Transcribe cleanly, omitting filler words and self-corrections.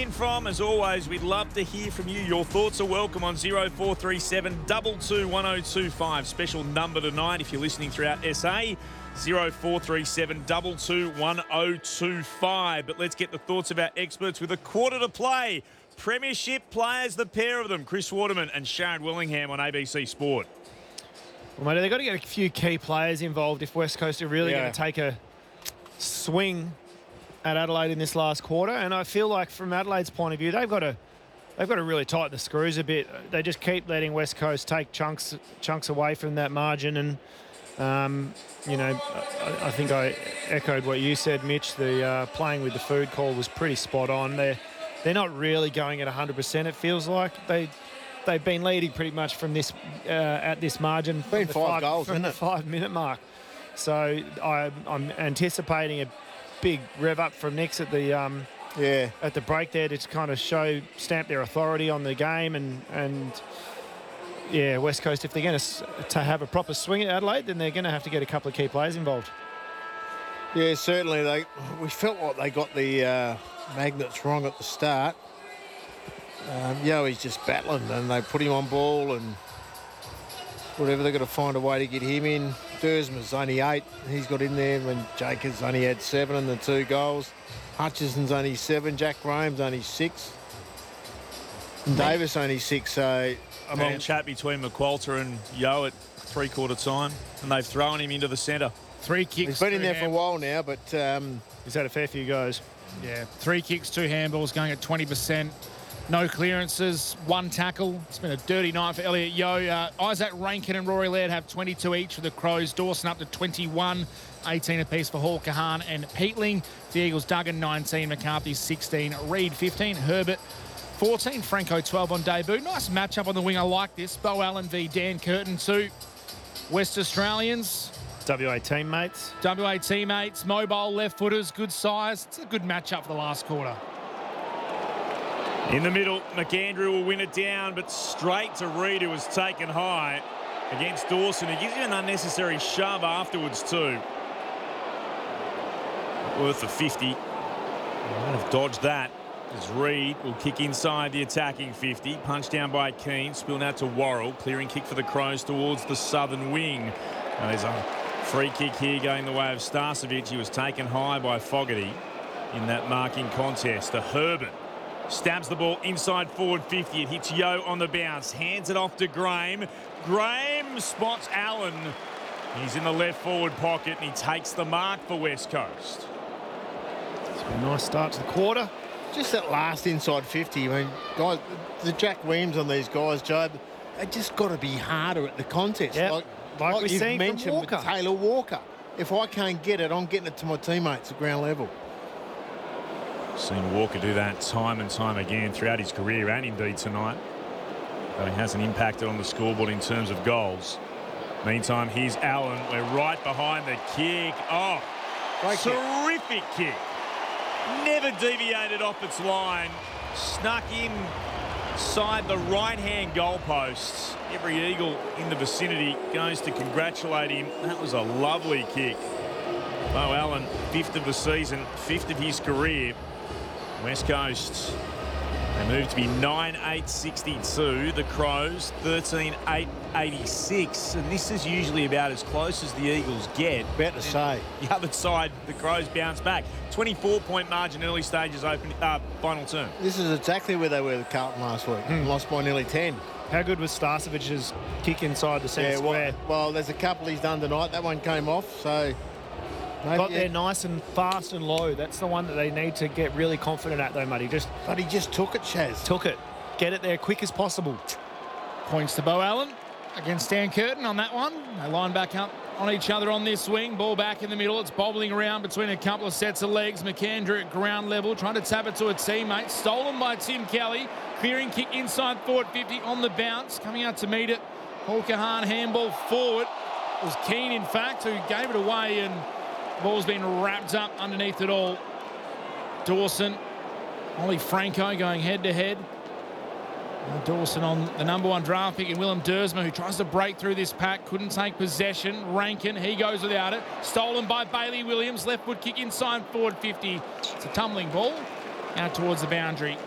in from. As always, we'd love to hear from you. Your thoughts are welcome on 0437 22 1025. Special number tonight if you're listening throughout SA. 0437 22 1025. But let's get the thoughts of our experts with a quarter to play. Premiership players, the pair of them, Chris Waterman and Sharon Willingham on ABC Sport. Well, mate, they've got to get a few key players involved if West Coast are really going to take a swing at Adelaide in this last quarter. And I feel like from Adelaide's point of view, they've got to really tighten the screws a bit. They just keep letting West Coast take chunks away from that margin. And, I think I echoed what you said, Mitch. The playing with the food call was pretty spot on. They're not really going at 100%, it feels like. They've been leading pretty much from this at this margin. Been 5 goals, from the 5-minute mark. So I'm anticipating a big rev up from Nix at the at the break there to kind of stamp their authority on the game and West Coast, if they're going to have a proper swing at Adelaide, then they're going to have to get a couple of key players involved. Yeah, certainly. We felt like they got the magnets wrong at the start. He's just battling, and they put him on ball and whatever. They've got to find a way to get him in. Dersma's only 8. He's got in there when Jacobs only had 7 and the 2 goals. Hutchison's only 7. Jack Graham's only 6. And Davis only 6. So A long chat between McQualter and Yo at three-quarter time, and they've thrown him into the centre. 3 kicks. He's been in there for a while now, but he's had a fair few goes. Yeah, 3 kicks, 2 handballs, going at 20%. No clearances, 1 tackle. It's been a dirty night for Elliot Yeo. Isaac Rankin and Rory Laird have 22 each for the Crows. Dawson up to 21, 18 apiece for Hall Kahan and Peatling. The Eagles, Duggan 19, McCarthy 16, Reid 15, Herbert 14, Franco 12 on debut. Nice matchup on the wing. I like this. Bo Allen v Dan Curtin, 2 West Australians. WA teammates. WA teammates, mobile left-footers, good size. It's a good matchup for the last quarter. In the middle, McAndrew will win it down, but straight to Reid, who was taken high against Dawson. He gives you an unnecessary shove afterwards too. Worth the 50. Might have dodged that as Reid will kick inside the attacking 50. Punched down by Keane, spilled out to Worrell. Clearing kick for the Crows towards the southern wing. Now there's a free kick here going the way of Starcevic. He was taken high by Fogarty in that marking contest. To Herbert. Stabs the ball inside forward 50. It hits Yo on the bounce. Hands it off to Graham. Graham spots Allen. He's in the left forward pocket and he takes the mark for West Coast. It's been a nice start to the quarter. just that last inside 50. I mean, guys, the Jack Williams on these guys, Joe, they just got to be harder at the contest. Yep. Like we you've seen mentioned from with Walker. Taylor Walker. If I can't get it, I'm getting it to my teammates at ground level. Seen Walker do that time and time again throughout his career and indeed tonight. But he hasn't impacted on the scoreboard in terms of goals. Meantime, here's Allen. We're right behind the kick. Oh, terrific kick. Never deviated off its line. Snuck inside the right-hand goalposts. Every Eagle in the vicinity goes to congratulate him. That was a lovely kick. Bo Allen, 5th of the season, 5th of his career. West Coast, they move to be 9-8-62. The Crows, 13-8-86. And this is usually about as close as the Eagles get. About to say. The other side, the Crows bounce back. 24-point margin early stages open final term. This is exactly where they were with Carlton last week. Lost by nearly 10. How good was Starcevic's kick inside the centre square? Well, there's a couple he's done tonight. That one came off, so... Got there nice and fast and low. That's the one that they need to get really confident at, though, Muddy. But he just took it, Chaz. Took it. Get it there quick as possible. Points to Bo Allen against Dan Curtin on that one. They line back up on each other on this swing. Ball back in the middle. It's bobbling around between a couple of sets of legs. McAndrew at ground level, trying to tap it to a teammate. Stolen by Tim Kelly. Clearing kick inside forward 50 on the bounce. Coming out to meet it. Hall Kahan handball forward. It was Keane, in fact, who gave it away, and the ball's been wrapped up underneath it all. Dawson, Ollie Franco going head-to-head. Dawson on the #1 draft pick, and Willem Dersma, who tries to break through this pack, couldn't take possession. Rankin, he goes without it. Stolen by Bailey Williams. Left foot kick inside forward 50. It's a tumbling ball out towards the boundary.